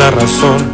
la razón.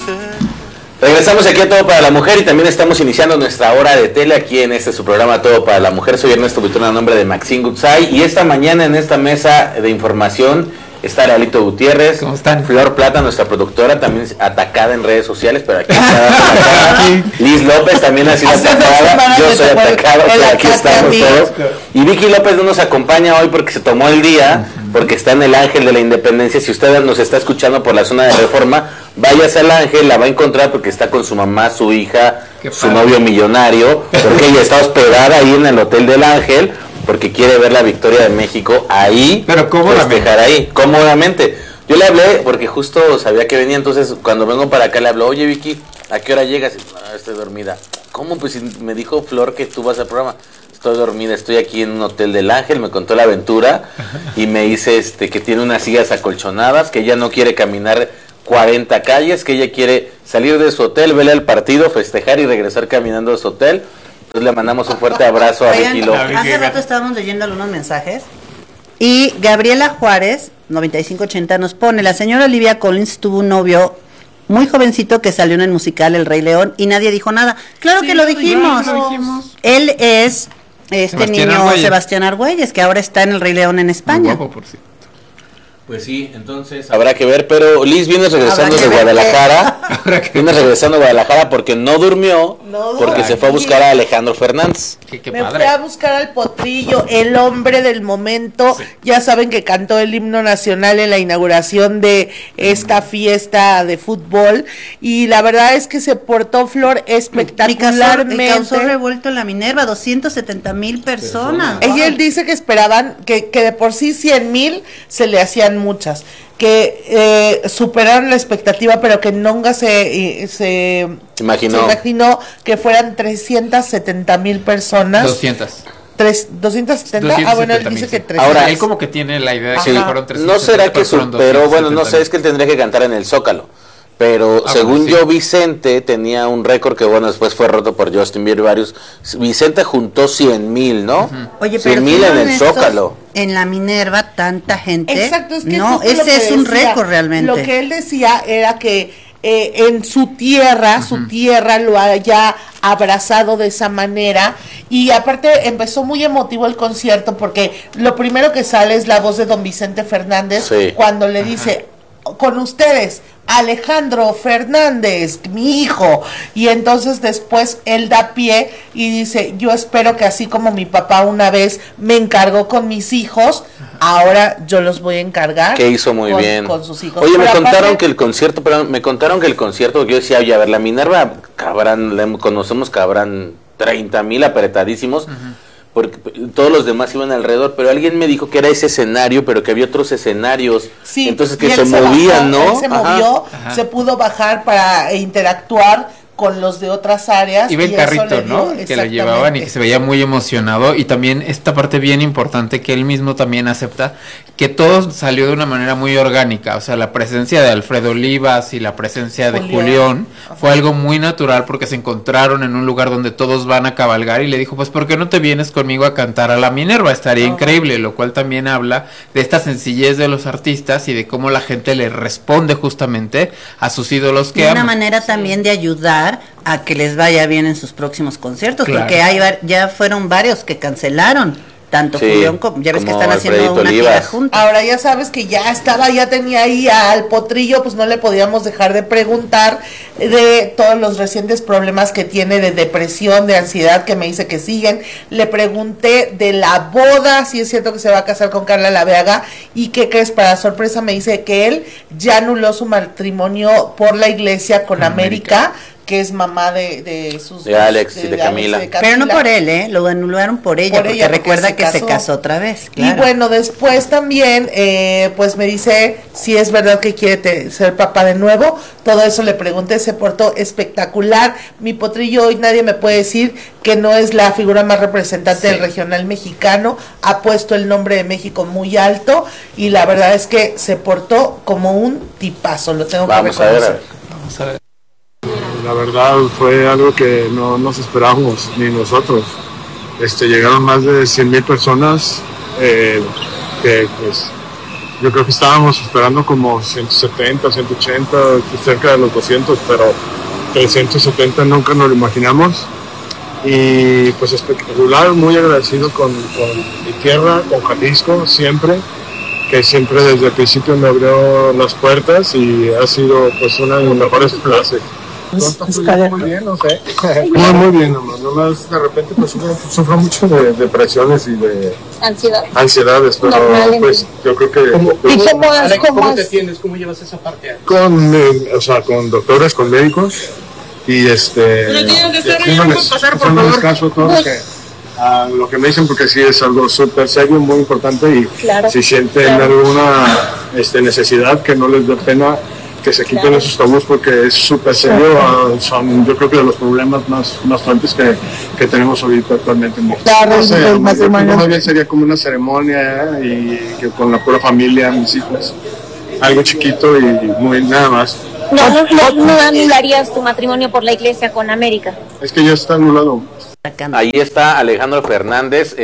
Regresamos aquí a Todo para la Mujer y también estamos iniciando nuestra hora de tele aquí en su programa Todo para la Mujer. Soy Ernesto Buitrón, a nombre de Maxine Goodsay, y esta mañana en esta mesa de información está Lalito Gutiérrez. ¿Cómo están? Flor Plata, nuestra productora, también atacada en redes sociales, pero aquí está atacada. Liz López también ha sido atacada. Yo soy atacado, pero aquí estamos todos. Y Vicky López no nos acompaña hoy porque se tomó el día, porque está en el Ángel de la Independencia. Si usted nos está escuchando por la zona de Reforma, váyase al Ángel, la va a encontrar porque está con su mamá, su hija, su novio millonario, porque ella está hospedada ahí en el Hotel del Ángel, porque quiere ver la victoria de México ahí. Pero cómodamente. Festejar ahí, cómodamente. Yo le hablé porque justo sabía que venía, entonces cuando vengo para acá le hablo, oye Vicky, ¿a qué hora llegas? No, estoy dormida. ¿Cómo? Pues me dijo Flor que tú vas al programa. Estoy dormida, estoy aquí en un Hotel del Ángel, me contó la aventura y me dice que tiene unas sillas acolchonadas, que ella no quiere caminar 40 calles, que ella quiere salir de su hotel, verle el partido, festejar y regresar caminando a su hotel. Entonces le mandamos un fuerte abrazo a Vicky López. Hace rato estábamos leyendo algunos mensajes y Gabriela Juárez, 9580, nos pone: la señora Olivia Collins tuvo un novio muy jovencito que salió en el musical El Rey León y nadie dijo nada. Claro sí, que lo dijimos. Él es Sebastián Argüelles, que ahora está en El Rey León en España. Muy guapo, por cierto. Pues sí, entonces habrá que ver, pero Liz viene regresando de Guadalajara, viene regresando de Guadalajara porque no durmió, porque se fue a buscar a Alejandro Fernández. Me fui a buscar al Potrillo, el hombre del momento. Sí. Ya saben que cantó el himno nacional en la inauguración de esta fiesta de fútbol y la verdad es que se portó, Flor, espectacularmente. Causó revuelto en la Minerva, 270,000 personas. Ella él dice que esperaban que de por sí 100,000 se le hacían muchas, que superaron la expectativa, pero que nunca se imaginó que fueran 370,000 personas. 270. Ah, bueno, él dice que 300. Ahora, él como que tiene la idea de que fueron 300. No será que superó, bueno, no sé, es que él tendría que cantar en el Zócalo. Pero según yo, Vicente tenía un récord que, bueno, después fue roto por Justin Bieber y varios. Vicente juntó 100,000, ¿no? Oye, pero 100,000 en el Zócalo. En la Minerva, tanta gente. Exacto, es que no, ese es un récord realmente. Lo que él decía era que en su tierra lo haya abrazado de esa manera, y aparte empezó muy emotivo el concierto porque lo primero que sale es la voz de don Vicente Fernández, cuando le dice: con ustedes, Alejandro Fernández, mi hijo. Y entonces después él da pie y dice: yo espero que así como mi papá una vez me encargó con mis hijos, ahora yo los voy a encargar. Que hizo muy bien con sus hijos. Oye, me contaron que el concierto, yo decía, oye, a ver, la Minerva conocemos que habrán 30,000 apretadísimos. Porque todos los demás iban alrededor, pero alguien me dijo que era ese escenario, pero que había otros escenarios, entonces que se movían, ¿no? Él se movió, se pudo bajar para interactuar con los de otras áreas. Iba en carrito, ¿no? Que lo llevaban y que se veía muy emocionado. Y también esta parte bien importante que él mismo también acepta, que todo salió de una manera muy orgánica. O sea, la presencia de Alfredo Olivas y la presencia de Julián fue algo muy natural, porque se encontraron en un lugar donde todos van a cabalgar y le dijo: pues ¿por qué no te vienes conmigo a cantar a la Minerva? Estaría increíble. Lo cual también habla de esta sencillez de los artistas y de cómo la gente le responde justamente a sus ídolos que aman. Una manera también de ayudar a que les vaya bien en sus próximos conciertos, porque ya fueron varios que cancelaron, tanto Julián como, ya ves que están haciendo una gira juntos. Ahora ya sabes que ya tenía ahí al Potrillo, pues no le podíamos dejar de preguntar de todos los recientes problemas que tiene de depresión, de ansiedad, que me dice que siguen. Le pregunté de la boda, si es cierto que se va a casar con Carla Laveaga, y ¿qué crees? Para sorpresa me dice que él ya anuló su matrimonio por la iglesia con América, que es mamá de Alex y de Camila. Pero no por él, lo anularon por ella, porque recuerda que se casó otra vez. Claro. Y bueno, después también, pues me dice si es verdad que quiere ser papá de nuevo. Todo eso le pregunté, se portó espectacular. Mi Potrillo hoy nadie me puede decir que no es la figura más representante del regional mexicano. Ha puesto el nombre de México muy alto y la verdad es que se portó como un tipazo. Lo tengo que reconocer. Vamos a ver. La verdad fue algo que no nos esperábamos, ni nosotros. Llegaron más de 100,000 personas, que pues yo creo que estábamos esperando como 170, 180, cerca de los 200, pero 370 nunca nos lo imaginamos. Y pues espectacular, muy agradecido con mi tierra, con Jalisco, siempre, que siempre desde el principio me abrió las puertas y ha sido pues una de mis mejores clases. Muy bien, no sé. Muy bien, nomás de repente pues sufro mucho de depresiones y de ansiedades, pero pues yo creo que... ¿Y cómo te tienes? ¿Cómo llevas esa parte? Con doctores, con médicos. Y haciéndoles caso a todos a lo que me dicen, porque sí es algo súper serio, muy importante, y si sienten alguna necesidad, que no les dé pena, que se quiten esos tabús, porque es súper serio. Son, yo creo que de los problemas más fuertes que tenemos ahorita actualmente. El matrimonio más bien sería como una ceremonia y que con la pura familia, mis hijos, algo chiquito y nada más. No anularías tu matrimonio por la iglesia con América. Es que ya está anulado. Ahí está Alejandro Fernández.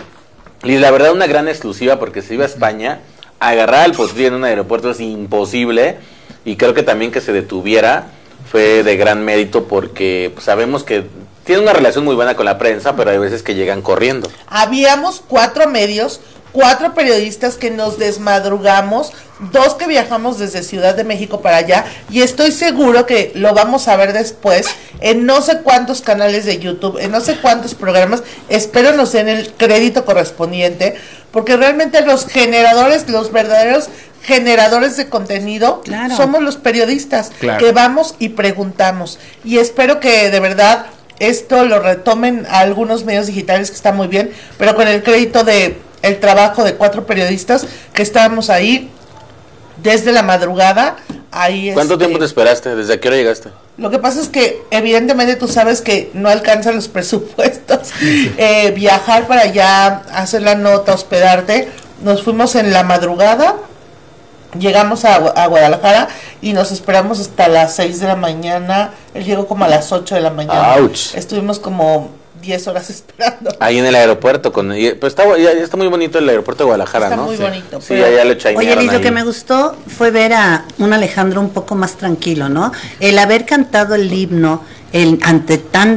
La verdad, una gran exclusiva, porque se iba a España, agarrar al potrillo en un aeropuerto es imposible, y creo que también que se detuviera fue de gran mérito, porque pues, sabemos que tiene una relación muy buena con la prensa, pero hay veces que llegan corriendo. Habíamos 4 medios, 4 periodistas que nos desmadrugamos, 2 que viajamos desde Ciudad de México para allá, y estoy seguro que lo vamos a ver después en no sé cuántos canales de YouTube, en no sé cuántos programas. Espero nos den el crédito correspondiente, porque realmente los generadores, los verdaderos generadores de contenido, somos los periodistas, que vamos y preguntamos, y espero que de verdad esto lo retomen a algunos medios digitales, que está muy bien, pero con el crédito de el trabajo de 4 periodistas que estábamos ahí desde la madrugada. Ahí ¿Cuánto tiempo te esperaste? ¿Desde a qué hora llegaste? Lo que pasa es que evidentemente tú sabes que no alcanzan los presupuestos, viajar para allá, hacer la nota, hospedarte. Nos fuimos en la madrugada, llegamos a Guadalajara y nos esperamos hasta las 6 de la mañana. Él llegó como a las 8 de la mañana. Ouch. Estuvimos como 10 horas esperando. Ahí en el aeropuerto, pues está muy bonito el aeropuerto de Guadalajara, ¿no? Está muy bonito. Sí, allá le chainearon. Oye, Liz, lo que me gustó fue ver a un Alejandro un poco más tranquilo, ¿no? El haber cantado el himno ante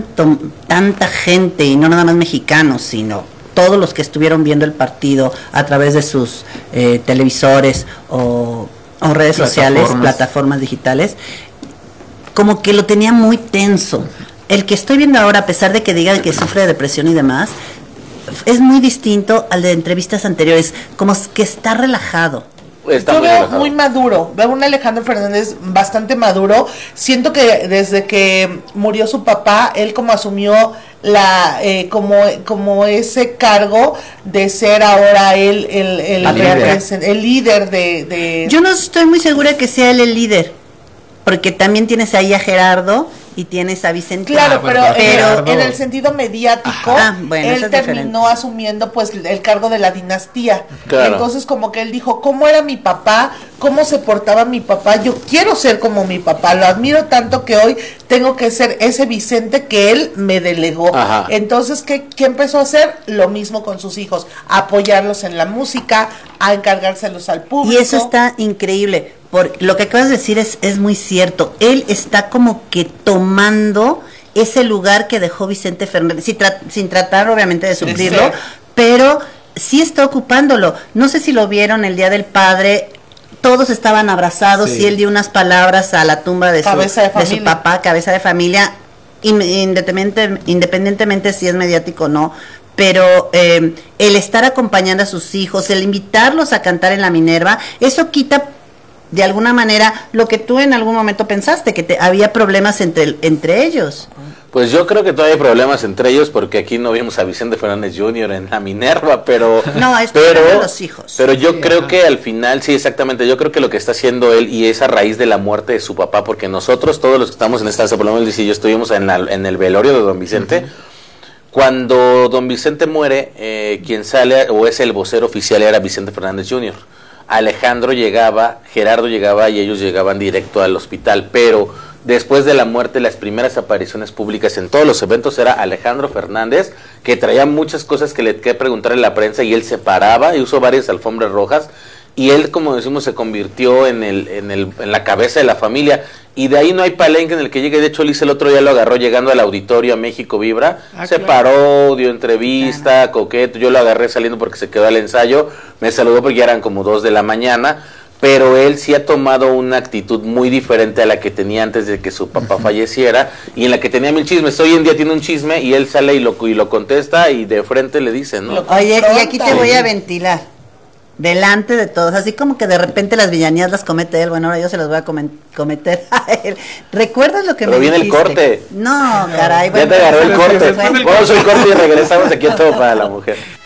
tanta gente, y no nada más mexicanos, sino todos los que estuvieron viendo el partido a través de sus televisores o redes sociales, plataformas digitales, como que lo tenía muy tenso. El que estoy viendo ahora, a pesar de que digan que sufre de depresión y demás, es muy distinto al de entrevistas anteriores, como que está relajado. Yo veo muy maduro, veo un Alejandro Fernández bastante maduro. Siento que desde que murió su papá, él como asumió como ese cargo de ser ahora él el líder de... Yo no estoy muy segura que sea él el líder, porque también tienes ahí a Gerardo y tienes a Vicente. Claro, pero en el sentido mediático, él terminó asumiendo pues el cargo de la dinastía. Claro. Entonces como que él dijo, ¿cómo era mi papá? ¿Cómo se portaba mi papá? Yo quiero ser como mi papá, lo admiro tanto que hoy tengo que ser ese Vicente que él me delegó. Ajá. Entonces, ¿qué empezó a hacer? Lo mismo con sus hijos, a apoyarlos en la música, a encargárselos al público. Y eso está increíble. Por lo que acabas de decir es muy cierto. Él está como que tomando ese lugar que dejó Vicente Fernández, sin tratar obviamente de suplirlo, pero sí está ocupándolo. No sé si lo vieron el Día del Padre, todos estaban abrazados, y él dio unas palabras a la tumba de su papá, cabeza de familia, independientemente si es mediático o no. Pero el estar acompañando a sus hijos, el invitarlos a cantar en la Minerva, eso quita de alguna manera lo que tú en algún momento pensaste, que había problemas entre ellos. Pues yo creo que todavía hay problemas entre ellos, porque aquí no vimos a Vicente Fernández Jr. en la Minerva, pero... No, es de los hijos. Pero yo creo que al final, sí, exactamente, yo creo que lo que está haciendo él, y es a raíz de la muerte de su papá, porque nosotros, todos los que estamos en esta, por lo menos Luis y yo, estuvimos en el velorio de don Vicente. Cuando don Vicente muere, quien sale, o es el vocero oficial, era Vicente Fernández Jr., Alejandro llegaba, Gerardo llegaba y ellos llegaban directo al hospital, pero después de la muerte las primeras apariciones públicas en todos los eventos era Alejandro Fernández, que traía muchas cosas que preguntarle a la prensa, y él se paraba y usó varias alfombras rojas y él, como decimos, se convirtió en la cabeza de la familia, y de ahí no hay palenque en el que llegue. De hecho, Liz el otro día lo agarró llegando al auditorio a México Vibra, se paró, dio entrevista, coqueto, yo lo agarré saliendo porque se quedó al ensayo, me saludó porque ya eran como 2 de la mañana, pero él sí ha tomado una actitud muy diferente a la que tenía antes de que su papá falleciera, y en la que tenía 1000 chismes. Hoy en día tiene un chisme y él sale y lo contesta, y de frente le dicen, ¿no? Oye, y aquí te voy a ventilar, delante de todos, así como que de repente las villanías las comete él, bueno, ahora yo se las voy a cometer a él. ¿Recuerdas lo que Pero me viene dijiste? el corte. No, caray. Ya te agarró el corte. Vamos al corte y regresamos aquí a Todo para la Mujer.